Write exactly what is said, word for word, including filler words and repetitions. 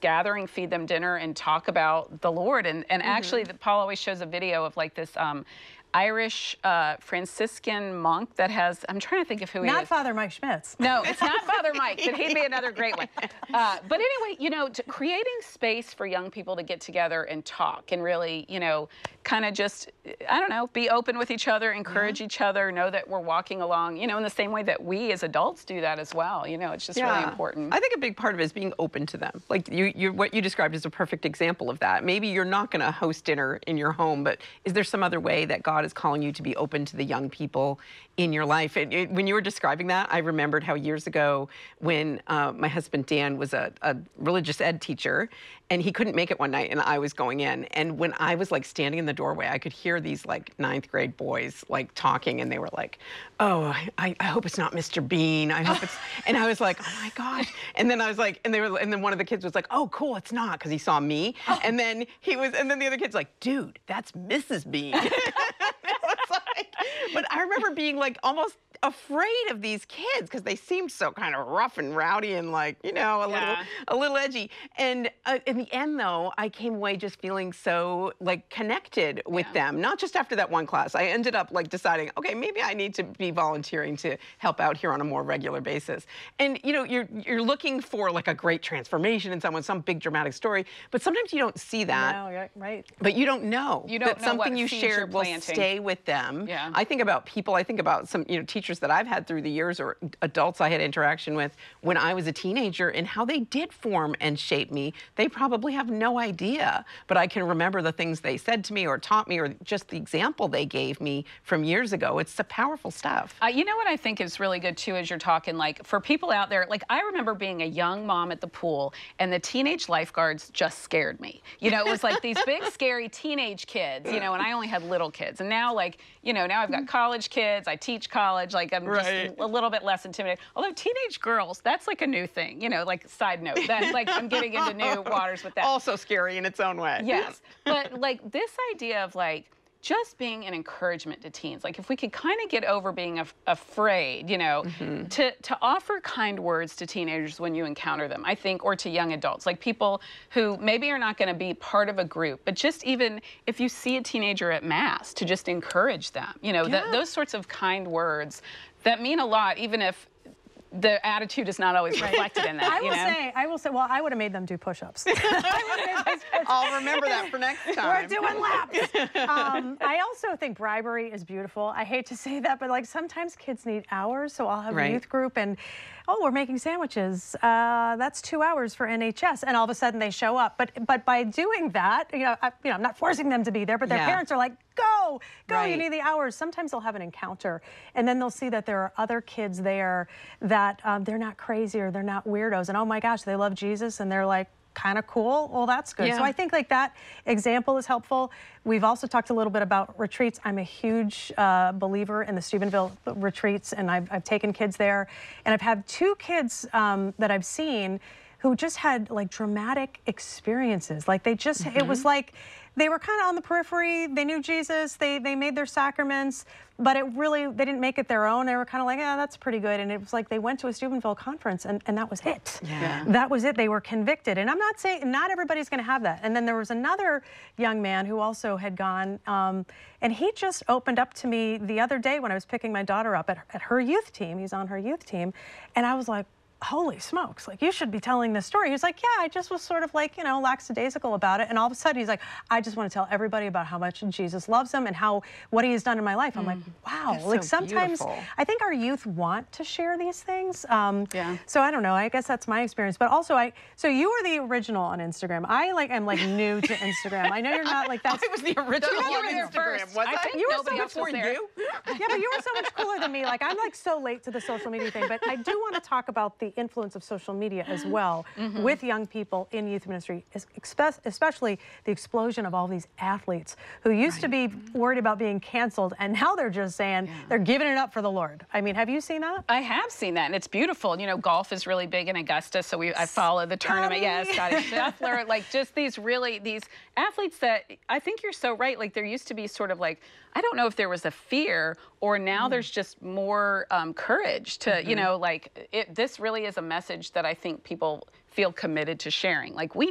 just gathering, feed them dinner, and talk about the Lord. And, and mm-hmm. actually, the, Paul always shows a video of like this um, Irish uh, Franciscan monk that has, I'm trying to think of who he is. Not Father Mike Schmitz. No, it's not Father Mike, but he'd be another great one. Uh, but anyway, you know, to creating space for young people to get together and talk and really, you know, kind of just, I don't know, be open with each other, encourage yeah. each other, know that we're walking along, you know, in the same way that we as adults do that as well. You know, it's just yeah. really important. I think a big part of it is being open to them. Like you, you, what you described is a perfect example of that. Maybe you're not going to host dinner in your home, but is there some other way that God is calling you to be open to the young people in your life? And it, when you were describing that, I remembered how years ago when uh, my husband Dan was a, a religious ed teacher, and he couldn't make it one night, and I was going in. And when I was like standing in the doorway, I could hear these like ninth grade boys like talking, and they were like, "Oh, I, I hope it's not Mister Bean. I hope it's." And I was like, "Oh my gosh!" And then I was like, and they were, and then one of the kids was like, "Oh, cool, it's not," because he saw me. Oh. And then he was, and then the other kid's like, "Dude, that's Missus Bean." But I remember being like almost afraid of these kids because they seemed so kind of rough and rowdy and like, you know, a yeah. little a little edgy. And uh, in the end, though, I came away just feeling so like connected with yeah. them. Not just after that one class. I ended up like deciding, okay, maybe I need to be volunteering to help out here on a more regular basis. And you know, you're you're looking for like a great transformation in someone, some big dramatic story, but sometimes you don't see that. No, right. But you don't know you don't that know something what you shared will planting. stay with them. Yeah. I think about people. I think about some you know teachers that I've had through the years or adults I had interaction with when I was a teenager and how they did form and shape me. They probably have no idea, but I can remember the things they said to me or taught me or just the example they gave me from years ago. It's the powerful stuff. Uh, you know what I think is really good too as you're talking, like for people out there, like I remember being a young mom at the pool and the teenage lifeguards just scared me. You know, it was like these big scary teenage kids, you know, and I only had little kids. And now like, you know, now I've got college kids, I teach college, like I'm right. just a little bit less intimidated. Although teenage girls, that's like a new thing, you know, like side note, that like I'm getting into new waters with that. Also scary in its own way. Yes, but like this idea of like just being an encouragement to teens, like if we could kind of get over being af afraid, you know, mm-hmm. to, to offer kind words to teenagers when you encounter them, I think, or to young adults, like people who maybe are not going to be part of a group, but just even if you see a teenager at Mass, to just encourage them, you know, yeah. th those sorts of kind words that mean a lot, even if the attitude is not always reflected in that. I will you know? say, I will say, well, I would have made them do push-ups. I'll remember that for next time. We're doing laps. Um, I also think bribery is beautiful. I hate to say that, but like sometimes kids need hours, so I'll have right. a youth group and, oh, we're making sandwiches. Uh, that's two hours for N H S, and all of a sudden they show up. But but by doing that, you know, I, you know, I'm not forcing them to be there, but their yeah. parents are like, go, go, right. you need the hours. Sometimes they'll have an encounter, and then they'll see that there are other kids there that um, they're not crazy or they're not weirdos, and oh my gosh, they love Jesus, and they're like, kind of cool. Well, that's good. Yeah. So I think like that example is helpful. We've also talked a little bit about retreats. I'm a huge uh, believer in the Steubenville retreats, and I've, I've taken kids there, and I've had two kids um, that I've seen who just had like dramatic experiences. Like they just, mm-hmm. it was like they were kind of on the periphery. They knew Jesus. They they made their sacraments, but it really, they didn't make it their own. They were kind of like, yeah, that's pretty good. And it was like they went to a Steubenville conference, and, and that was it. Yeah. That was it. They were convicted. And I'm not saying, not everybody's going to have that. And then there was another young man who also had gone, um, and he just opened up to me the other day when I was picking my daughter up at, at her youth team. He's on her youth team. And I was like, holy smokes, like you should be telling this story. He's like, yeah, I just was sort of like, you know, lackadaisical about it. And all of a sudden he's like, I just want to tell everybody about how much Jesus loves them and how, what he has done in my life. I'm mm. like, wow. That's like so sometimes beautiful. I think our youth want to share these things. Um, yeah. So I don't know, I guess that's my experience. But also I, so you were the original on Instagram. I like, am like new to Instagram. I know you're not like that. I was the original you on were there Instagram, first. was I I? think You were nobody so else much was before there. you. Yeah, but you were so much cooler than me. Like I'm like so late to the social media thing, but I do want to talk about the influence of social media as well mm-hmm. with young people in youth ministry, especially the explosion of all these athletes who used right. to be worried about being canceled, and now they're just saying yeah. they're giving it up for the Lord. I mean, have you seen that? I have seen that, and it's beautiful. You know, golf is really big in Augusta, so we I follow the tournament. Scotty. Yeah, Scotty Scheffler, like just these really, these athletes that I think you're so right. Like there used to be sort of like, I don't know if there was a fear or now mm. there's just more um, courage to, mm-hmm. you know, like it, this really is a message that I think people feel committed to sharing. Like we